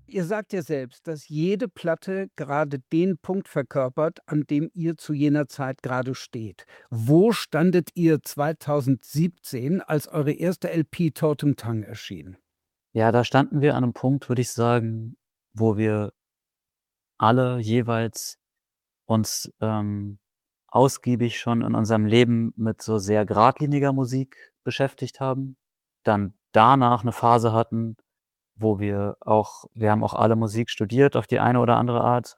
Ihr sagt ja selbst, dass jede Platte gerade den Punkt verkörpert, an dem ihr zu jener Zeit gerade steht. Wo standet ihr 2017, als eure erste LP „Totem Tongue" erschien? Ja, da standen wir an 'nem Punkt, würde ich sagen, wo wir alle jeweils uns, ausgiebig schon in unserem Leben mit so sehr geradliniger Musik beschäftigt haben. Dann danach 'ne Phase hatten, wo wir haben auch alle Musik studiert auf die eine oder andere Art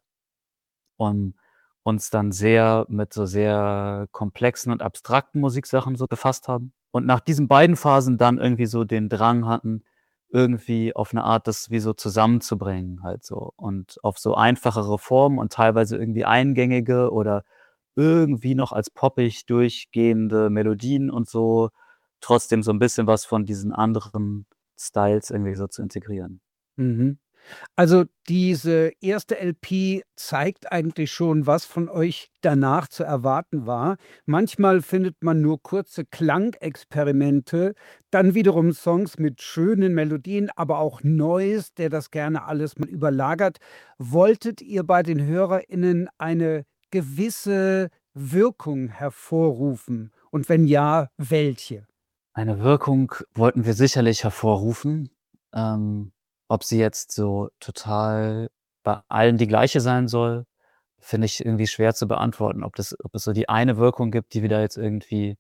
und uns dann sehr mit so sehr komplexen und abstrakten Musiksachen so befasst haben. Und nach diesen beiden Phasen dann irgendwie so den Drang hatten, irgendwie auf 'ne Art das wie so zusammenzubringen halt so und auf so einfachere Formen und teilweise irgendwie eingängige oder irgendwie noch als poppig durchgehende Melodien und so, trotzdem so 'n bisschen was von diesen anderen Styles irgendwie so zu integrieren. Mhm. Also, diese erste LP zeigt eigentlich schon, was von euch danach zu erwarten war. Manchmal findet man nur kurze Klangexperimente, dann wiederum Songs mit schönen Melodien, aber auch Noise, der das gerne alles mal überlagert. Wolltet ihr bei den HörerInnen eine gewisse Wirkung hervorrufen? Und wenn ja, welche? Eine Wirkung wollten wir sicherlich hervorrufen. Ähm, Ob sie jetzt so total bei allen die gleiche sein soll, finde ich irgendwie schwer zu beantworten, ob es so die eine Wirkung gibt, die wir da jetzt irgendwie,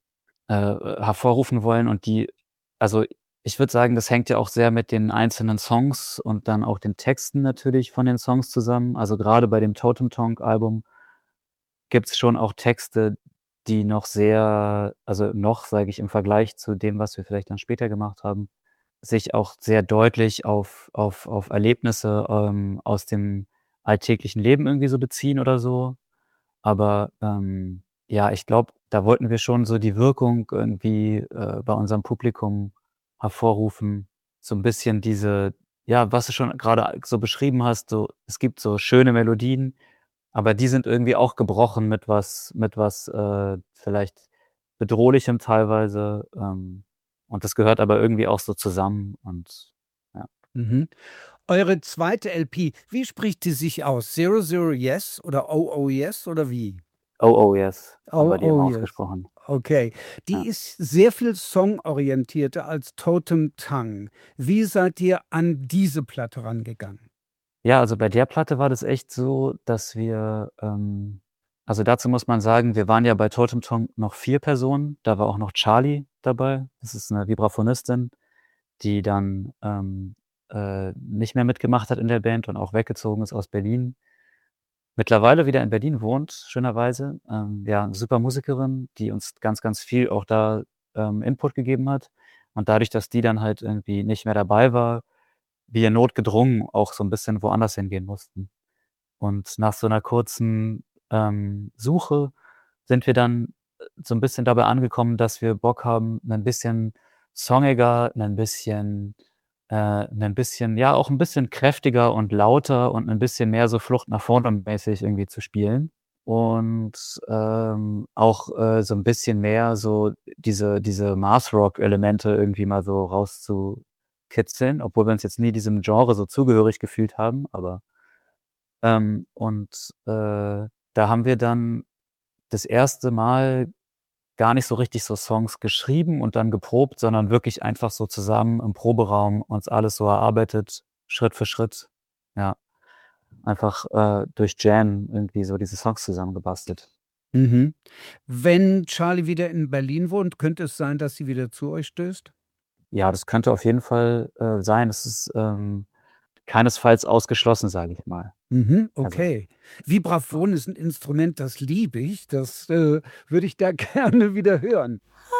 hervorrufen wollen und die also, ich würde sagen, das hängt ja auch sehr mit den einzelnen Songs und dann auch den Texten natürlich von den Songs zusammen. Also, grade bei dem Totem Tonk Album gibt's schon auch Texte, die noch sehr also, noch, sage ich, im Vergleich zu dem, was wir vielleicht dann später gemacht haben, sich auch sehr deutlich auf Erlebnisse, aus dem alltäglichen Leben irgendwie so beziehen oder so. Aber, ja, ich glaube, da wollten wir schon so die Wirkung irgendwie, bei unserem Publikum hervorrufen. So 'n bisschen diese ja, was du schon grade so beschrieben hast, so es gibt so schöne Melodien, aber die sind irgendwie auch gebrochen mit was, vielleicht Bedrohlichem teilweise, und das gehört aber irgendwie auch so zusammen und ja. Mhm. Eure zweite LP, wie spricht die sich aus? „Zero Zero Yes" oder „Oh Oh Yes" oder wie? „Oh, oh, yes“ haben „Oh wir die Oh immer Yes", ausgesprochen. okay. Ja. Die ist sehr viel songorientierter als „Totem Tongue". Wie seid ihr an diese Platte rangegangen? Ja, also bei der Platte war das echt so, dass wir also dazu muss man sagen, wir waren ja bei Totem Tonk noch 4 Personen. Da war auch noch Charlie dabei. Das ist 'ne Vibraphonistin, die dann, nicht mehr mitgemacht hat in der Band und auch weggezogen ist aus Berlin. Mittlerweile wieder in Berlin wohnt, schönerweise. Ja, super Musikerin, die uns ganz, ganz viel auch da, Input gegeben hat. Und dadurch, dass die dann halt irgendwie nicht mehr dabei war, wir notgedrungen auch so 'n bisschen woanders hingehen mussten. Und nach so 'ner kurzen, Suche sind wir dann, so 'n bisschen dabei angekommen, dass wir Bock haben, 'nen bisschen songiger, 'nen bisschen ja, auch 'n bisschen kräftiger und lauter und 'n bisschen mehr so Flucht nach vorne mäßig irgendwie zu spielen. Und, auch, so 'n bisschen mehr so diese Math-Rock-Elemente irgendwie mal so rauszukitzeln, obwohl wir uns jetzt nie diesem Genre so zugehörig gefühlt haben, aber und, da haben wir dann das erste Mal gar nicht so richtig so Songs geschrieben und dann geprobt, sondern wirklich einfach so zusammen im Proberaum uns alles so erarbeitet, Schritt für Schritt. Ja, einfach, durch Jam irgendwie so diese Songs zusammengebastelt. Mhm. Wenn Charlie wieder in Berlin wohnt, könnte es sein, dass sie wieder zu euch stößt? Ja, das könnte auf jeden Fall, sein. Es ist, keinesfalls ausgeschlossen, sage ich mal. Mhm, Also, okay. Vibraphon ist 'n Instrument, das liebe ich. Das, würde ich da gerne wieder hören.